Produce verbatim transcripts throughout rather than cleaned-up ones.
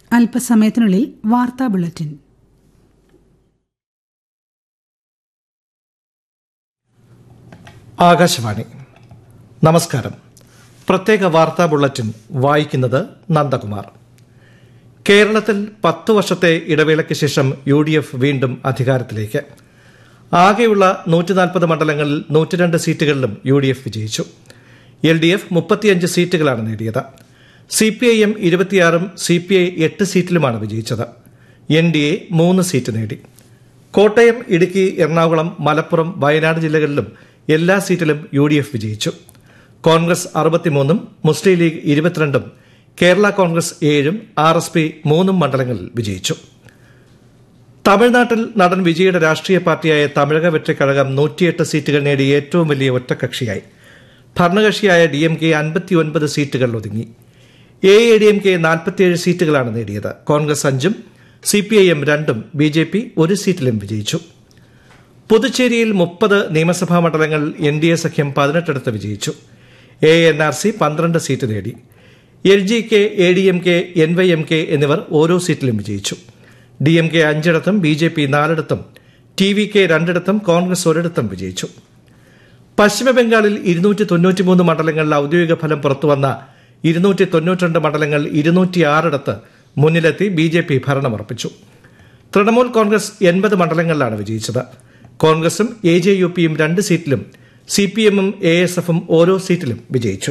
അല്പസമയത്തിനുള്ളിൽ വാർത്താ ബുള്ളറ്റിൻ. ആകാശവാണി. നമസ്കാരം. പ്രത്യേക വാർത്താ ബുള്ളറ്റിൻ വായിക്കുന്നത് നന്ദകുമാർ. കേരളത്തിൽ പത്തു വർഷത്തെ ഇടവേളയ്ക്ക് ശേഷം യു ഡി എഫ് വീണ്ടും അധികാരത്തിലേക്ക്. ആകെയുള്ള നൂറ്റി നാൽപ്പത് മണ്ഡലങ്ങളിൽ നൂറ്റിരണ്ട് സീറ്റുകളിലും യു ഡി എഫ് വിജയിച്ചു. എൽ ഡി എഫ് മുപ്പത്തിയഞ്ച് സീറ്റുകളാണ് നേടിയത്. C P I M ഇരുപത്തിയാറും C P I എട്ട് സീറ്റിലുമാണ് വിജയിച്ചത്. എൻ ഡി എ മൂന്ന് സീറ്റ് നേടി. കോട്ടയം, ഇടുക്കി, എറണാകുളം, മലപ്പുറം, വയനാട് ജില്ലകളിലും എല്ലാ സീറ്റിലും യു ഡി എഫ് വിജയിച്ചു. കോൺഗ്രസ് അറുപത്തിമൂന്നും മുസ്ലിം ലീഗ് ഇരുപത്തിരണ്ടും കേരള കോൺഗ്രസ് ഏഴും ആർ എസ് പി മൂന്നും മണ്ഡലങ്ങളിൽ വിജയിച്ചു. തമിഴ്നാട്ടിൽ നടൻ വിജയുടെ രാഷ്ട്രീയ പാർട്ടിയായ തമിഴക വെട്രിക്കഴകം നൂറ്റിയെട്ട് സീറ്റുകൾ നേടി ഏറ്റവും വലിയ ഒറ്റക്കക്ഷിയായി. ഭരണകക്ഷിയായ ഡി എം കെ അൻപത്തിയൊൻപത് സീറ്റുകൾ ഒതുങ്ങി. A I D M K നാൽപ്പത്തിയേഴ് സീറ്റുകളാണ് നേടിയത്. കോൺഗ്രസ് അഞ്ചും സി പി ഐ എം രണ്ടും ബി ജെ പി ഒരു സീറ്റിലും വിജയിച്ചു. പുതുച്ചേരിയിൽ മുപ്പത് നിയമസഭാ മണ്ഡലങ്ങൾ എൻ ഡി എ സഖ്യം പതിനെട്ടിടത്ത് വിജയിച്ചു. എ എൻ ആർ സി പന്ത്രണ്ട് സീറ്റ് നേടി. L G K, A D M K, N Y M K എന്നിവർ ഓരോ സീറ്റിലും വിജയിച്ചു. D M K അഞ്ചിടത്തും B J P നാലിടത്തും T V K രണ്ടിടത്തും കോൺഗ്രസ് ഒരിടത്തും വിജയിച്ചു. പശ്ചിമബംഗാളിൽ ഇരുന്നൂറ്റി തൊണ്ണൂറ്റിമൂന്ന് മണ്ഡലങ്ങളിൽ ഔദ്യോഗിക ഫലം പുറത്തുവന്ന ഇരുന്നൂറ്റി തൊണ്ണൂറ്റിരണ്ട് മണ്ഡലങ്ങൾ ഇരുന്നൂറ്റിയാറിടത്ത് മുന്നിലെത്തി B J P ഭരണമുറപ്പിച്ചു. Trinamool Congress എൺപത് മണ്ഡലങ്ങളിലാണ് വിജയിച്ചത്. കോൺഗ്രസും എ ജെ യു പിയും രണ്ട് സീറ്റിലും സി പി എമ്മും എ എസ് എഫും ഓരോ സീറ്റിലും വിജയിച്ചു.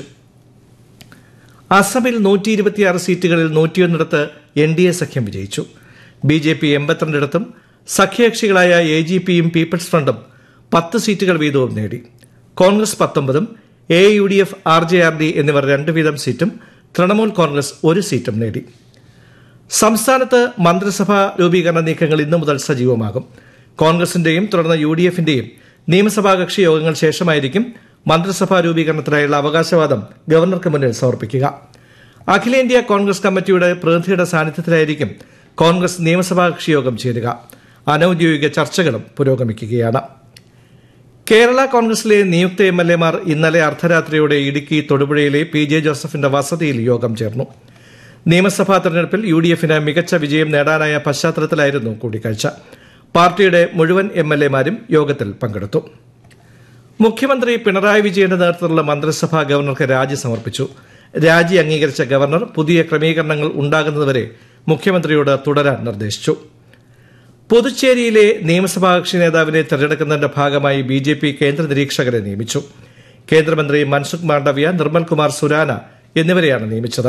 അസമിൽ നൂറ്റി ഇരുപത്തിയാറ് സീറ്റുകളിൽ നൂറ്റിയൊന്നിടത്ത് എൻ ഡി എ സഖ്യം വിജയിച്ചു. B J P എൺപത്തിരണ്ടിടത്തും സഖ്യകക്ഷികളായ A G പിയും പീപ്പിൾസ് ഫ്രണ്ടും പത്ത് സീറ്റുകൾ വീതവും നേടി. Congress പത്തൊമ്പതും A U D F, R J R D എന്നിവർ രണ്ട് വീതം സീറ്റും തൃണമൂൽ കോൺഗ്രസ് ഒരു സീറ്റും നേടി. സംസ്ഥാനത്ത് മന്ത്രിസഭാ രൂപീകരണ നീക്കങ്ങൾ ഇന്നു മുതൽ സജീവമാകും. കോൺഗ്രസിന്റെയും തുടർന്ന് യു ഡി എഫിന്റെയും നിയമസഭാ കക്ഷി യോഗങ്ങൾ ശേഷമായിരിക്കും മന്ത്രിസഭാ രൂപീകരണത്തിനായുള്ള അവകാശവാദം ഗവർണർക്ക് മുന്നിൽ സമർപ്പിക്കുക. അഖിലേന്ത്യാ കോൺഗ്രസ് കമ്മിറ്റിയുടെ പ്രതിനിധിയുടെ സാന്നിധ്യത്തിലായിരിക്കും കോൺഗ്രസ് നിയമസഭാ കക്ഷി യോഗം ചേരുക. അനൌദ്യോഗിക ചർച്ചകളും പുരോഗമിക്കുകയാണ്. കേരള കോൺഗ്രസിലെ നിയുക്ത എം എൽ എമാർ ഇന്നലെ അർദ്ധരാത്രിയോടെ ഇടുക്കി തൊടുപുഴയിലെ പി ജെ ജോസഫിന്റെ വസതിയിൽ യോഗം ചേർന്നു. നിയമസഭാ തെരഞ്ഞെടുപ്പിൽ യു ഡി എഫിന് മികച്ച വിജയം നേടാനായ പശ്ചാത്തലത്തിലായിരുന്നു കൂടിക്കാഴ്ച. പാർട്ടിയുടെ മുഴുവൻ എം എൽ എമാരും യോഗത്തിൽ പങ്കെടുത്തു. മുഖ്യമന്ത്രി പിണറായി വിജയന്റെ നേതൃത്വത്തിലുള്ള മന്ത്രിസഭ ഗവർണർക്ക് രാജി സമർപ്പിച്ചു. രാജി അംഗീകരിച്ച ഗവർണർ പുതിയ ക്രമീകരണങ്ങൾ ഉണ്ടാകുന്നതുവരെ മുഖ്യമന്ത്രിയോട് തുടരാൻ നിർദ്ദേശിച്ചു. പുതുച്ചേരിയിലെ നിയമസഭാ കക്ഷി നേതാവിനെ തെരഞ്ഞെടുക്കുന്നതിന്റെ ഭാഗമായി ബി ജെ പി കേന്ദ്ര നിരീക്ഷകരെ നിയമിച്ചു. കേന്ദ്രമന്ത്രി മൻസുഖ് മാണ്ഡവ്യ, നിർമ്മൽ കുമാർ സുരാന എന്നിവരെയാണ് നിയമിച്ചത്.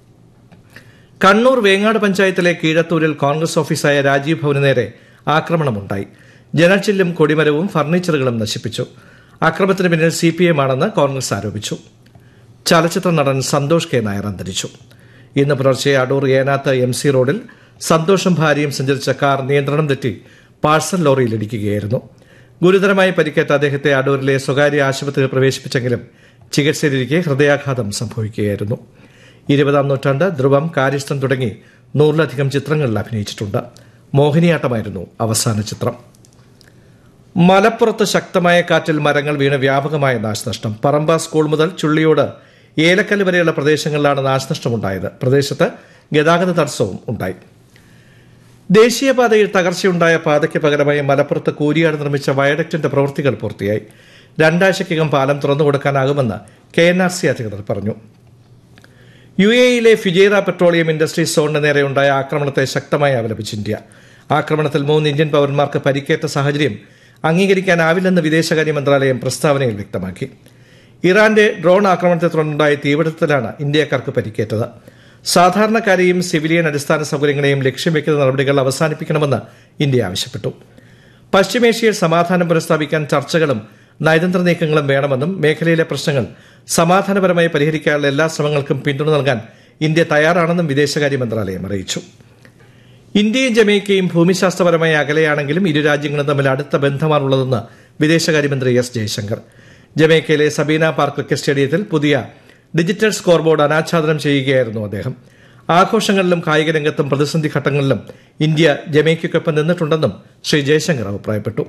കണ്ണൂർ വേങ്ങാട് പഞ്ചായത്തിലെ കീഴത്തൂരിൽ കോൺഗ്രസ് ഓഫീസായ രാജീവ് ഭവന് നേരെ ആക്രമണമുണ്ടായി. ജനൽച്ചില്ലും കൊടിമരവും ഫർണിച്ചറുകളും നശിപ്പിച്ചു. അക്രമത്തിന് പിന്നിൽ സി പി എം ആണെന്ന് കോൺഗ്രസ് ആരോപിച്ചു. ചലച്ചിത്ര നടൻ സന്തോഷ് കെ നായർ അന്തരിച്ചു. ഇന്ന് പുലർച്ചെ അടൂർ ഏനാത്ത് എം സി റോഡിൽ സന്തോഷും ഭാര്യയും സഞ്ചരിച്ച കാർ നിയന്ത്രണം തെറ്റി പാഴ്സൽ ലോറിയിൽ ഇടിക്കുകയായിരുന്നു. ഗുരുതരമായി പരിക്കേറ്റ അദ്ദേഹത്തെ അടൂരിലെ സ്വകാര്യ ആശുപത്രിയിൽ പ്രവേശിപ്പിച്ചെങ്കിലും ചികിത്സയിലിരിക്കെ ഹൃദയാഘാതം സംഭവിക്കുകയായിരുന്നു. ഇരുപതാം നൂറ്റാണ്ട്, ധ്രുവം, കാര്യസ്ഥൻ തുടങ്ങി നൂറിലധികം ചിത്രങ്ങളിൽ അഭിനയിച്ചിട്ടുണ്ട്. മോഹിനിയാട്ടമായിരുന്നു അവസാന ചിത്രം. മലപ്പുറത്ത് ശക്തമായ കാറ്റിൽ മരങ്ങൾ വീണ് വ്യാപകമായ നാശനഷ്ടം. പറമ്പ സ്കൂൾ മുതൽ ചുള്ളിയോട്, ഏലക്കല്ല് വരെയുള്ള പ്രദേശങ്ങളിലാണ് നാശനഷ്ടമുണ്ടായത്. പ്രദേശത്ത് ഗതാഗത തടസ്സവും ഉണ്ടായി. ദേശീയപാതയിൽ തകർച്ചയുണ്ടായ പാതയ്ക്ക് പകരമായി മലപ്പുറത്ത് കൂരിയാട് നിർമ്മിച്ച വയഡക്റ്റിന്റെ പ്രവൃത്തികൾ പൂർത്തിയായി. രണ്ടാഴ്ചയ്ക്കകം പാലം തുറന്നുകൊടുക്കാനാകുമെന്ന് കെ എൻ ആർ സി അധികൃതർ പറഞ്ഞു. യു എയിലെ ഫിജേറ പെട്രോളിയം ഇൻഡസ്ട്രീസ് സോണിന് നേരെയുണ്ടായ ആക്രമണത്തെ ശക്തമായി അപലപിച്ച് ഇന്ത്യ. ആക്രമണത്തിൽ മൂന്ന് ഇന്ത്യൻ പൌരന്മാർക്ക് പരിക്കേറ്റ സാഹചര്യം അംഗീകരിക്കാനാവില്ലെന്ന് വിദേശകാര്യ മന്ത്രാലയം പ്രസ്താവനയിൽ വ്യക്തമാക്കി. ഇറാന്റെ ഡ്രോൺ ആക്രമണത്തെ തുടർന്നുണ്ടായ തീപിടുത്തത്തിലാണ് ഇന്ത്യക്കാർക്ക് പരിക്കേറ്റത്. സാധാരണക്കാരെയും സിവിലിയൻ അടിസ്ഥാന സൌകര്യങ്ങളെയും ലക്ഷ്യം വെക്കുന്ന നടപടികൾ അവസാനിപ്പിക്കണമെന്ന് ഇന്ത്യ ആവശ്യപ്പെട്ടു. പശ്ചിമേഷ്യയിൽ സമാധാനം പുനഃസ്ഥാപിക്കാൻ ചർച്ചകളും നയതന്ത്ര നീക്കങ്ങളും വേണമെന്നും മേഖലയിലെ പ്രശ്നങ്ങൾ സമാധാനപരമായി പരിഹരിക്കാനുള്ള എല്ലാ ശ്രമങ്ങൾക്കും പിന്തുണ നൽകാൻ ഇന്ത്യ തയ്യാറാണെന്നും വിദേശകാര്യ മന്ത്രാലയം അറിയിച്ചു. ഇന്ത്യയും ജമൈക്കയും ഭൂമിശാസ്ത്രപരമായി അകലെയാണെങ്കിലും ഇരു രാജ്യങ്ങളും തമ്മിൽ അടുത്ത ബന്ധമാണുള്ളതെന്ന് വിദേശകാര്യമന്ത്രി S Jaishankar. ജമൈക്കയിലെ Sabeena park cricket സ്റ്റേഡിയത്തിൽ പുതിയ ഡിജിറ്റൽ സ്കോർ ബോർഡ് അനാച്ഛാദനം ചെയ്യുകയായിരുന്നു അദ്ദേഹം. ആഘോഷങ്ങളിലും കായിക രംഗത്തും പ്രതിസന്ധി ഘട്ടങ്ങളിലും ഇന്ത്യ ജമൈക്കയ്ക്കൊപ്പം നിന്നിട്ടുണ്ടെന്നും ശ്രീ ജയശങ്കർ അഭിപ്രായപ്പെട്ടു.